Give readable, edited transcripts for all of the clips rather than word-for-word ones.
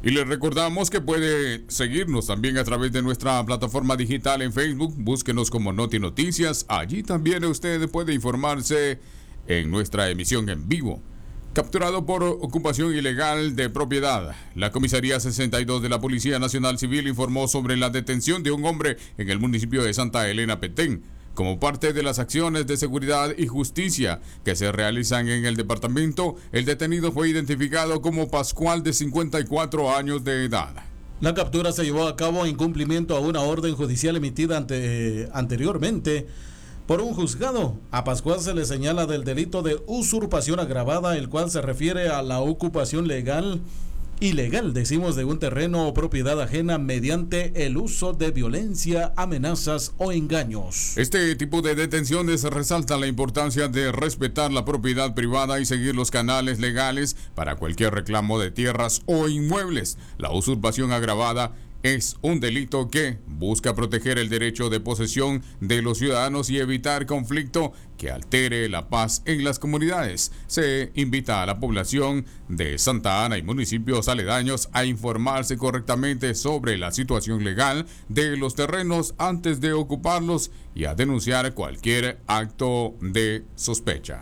Y les recordamos que puede seguirnos también a través de nuestra plataforma digital en Facebook. Búsquenos como Noti Noticias. Allí también usted puede informarse en nuestra emisión en vivo. Capturado por ocupación ilegal de propiedad, la Comisaría 62 de la Policía Nacional Civil informó sobre la detención de un hombre en el municipio de Santa Elena, Petén, como parte de las acciones de seguridad y justicia que se realizan en el departamento. El detenido fue identificado como Pascual, de 54 años de edad. La captura se llevó a cabo en cumplimiento a una orden judicial emitida anteriormente por un juzgado. A Pascual se le señala del delito de usurpación agravada, el cual se refiere a la ocupación ilegal, de un terreno o propiedad ajena mediante el uso de violencia, amenazas o engaños. Este tipo de detenciones resalta la importancia de respetar la propiedad privada y seguir los canales legales para cualquier reclamo de tierras o inmuebles. La usurpación agravada es un delito que busca proteger el derecho de posesión de los ciudadanos y evitar conflicto que altere la paz en las comunidades. Se invita a la población de Santa Ana y municipios aledaños a informarse correctamente sobre la situación legal de los terrenos antes de ocuparlos y a denunciar cualquier acto de sospecha.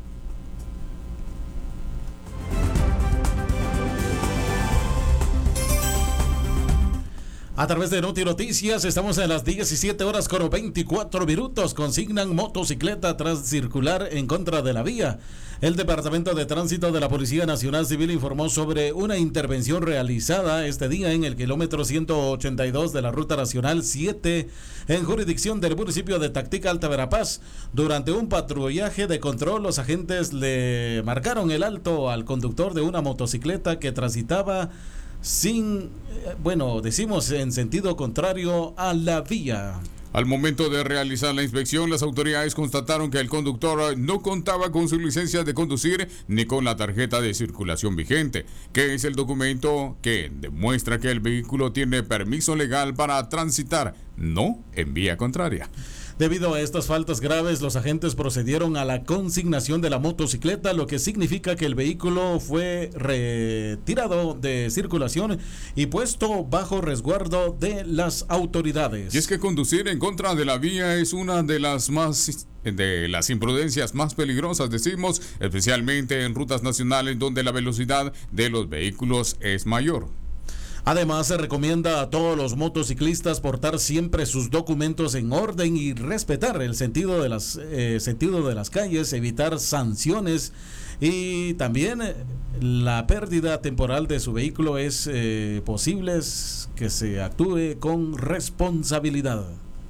A través de Noti Noticias, estamos en las 17 horas con 24 minutos. Consignan motocicleta tras circular en contra de la vía. El Departamento de Tránsito de la Policía Nacional Civil informó sobre una intervención realizada este día en el kilómetro 182 de la Ruta Nacional 7, en jurisdicción del municipio de Tactica, Alta Verapaz. Durante un patrullaje de control, los agentes le marcaron el alto al conductor de una motocicleta que transitaba en sentido contrario a la vía. Al momento de realizar la inspección, las autoridades constataron que el conductor no contaba con su licencia de conducir ni con la tarjeta de circulación vigente, que es el documento que demuestra que el vehículo tiene permiso legal para transitar, no en vía contraria. Debido a estas faltas graves, los agentes procedieron a la consignación de la motocicleta, lo que significa que el vehículo fue retirado de circulación y puesto bajo resguardo de las autoridades. Y es que conducir en contra de la vía es una de las imprudencias más peligrosas, decimos, especialmente en rutas nacionales donde la velocidad de los vehículos es mayor. Además, se recomienda a todos los motociclistas portar siempre sus documentos en orden y respetar el sentido de las calles, evitar sanciones, y también la pérdida temporal de su vehículo es posible que se actúe con responsabilidad.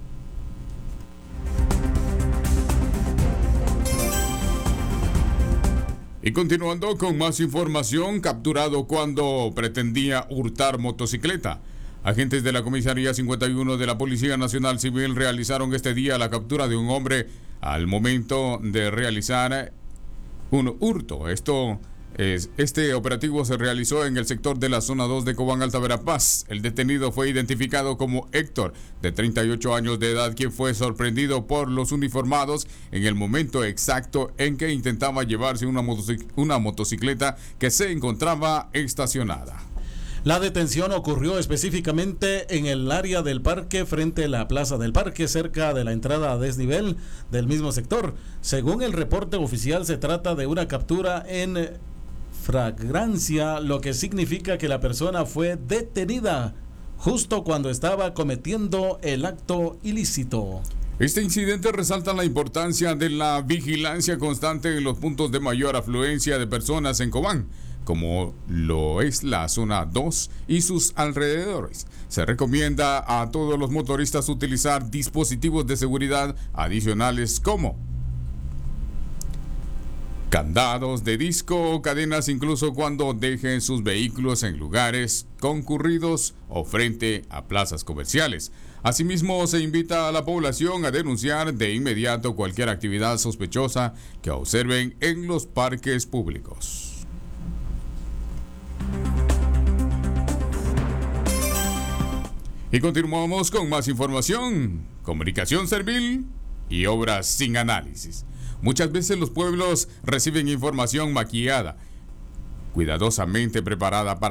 Y continuando con más información, capturado cuando pretendía hurtar motocicleta. Agentes de la Comisaría 51 de la Policía Nacional Civil realizaron este día la captura de un hombre al momento de realizar un hurto. Este operativo se realizó en el sector de la zona 2 de Cobán, Alta Verapaz. El detenido fue identificado como Héctor, de 38 años de edad, quien fue sorprendido por los uniformados en el momento exacto en que intentaba llevarse una motocicleta que se encontraba estacionada. La detención ocurrió específicamente en el área del parque, frente a la plaza del parque, cerca de la entrada a desnivel del mismo sector. Según el reporte oficial, se trata de una captura en flagrancia, lo que significa que la persona fue detenida justo cuando estaba cometiendo el acto ilícito. Este incidente resalta la importancia de la vigilancia constante en los puntos de mayor afluencia de personas en Cobán, como lo es la zona 2 y sus alrededores. Se recomienda a todos los motoristas utilizar dispositivos de seguridad adicionales como candados de disco o cadenas, incluso cuando dejen sus vehículos en lugares concurridos o frente a plazas comerciales. Asimismo, se invita a la población a denunciar de inmediato cualquier actividad sospechosa que observen en los parques públicos. Y continuamos con más información, comunicación servil y obras sin análisis. Muchas veces los pueblos reciben información maquillada, cuidadosamente preparada para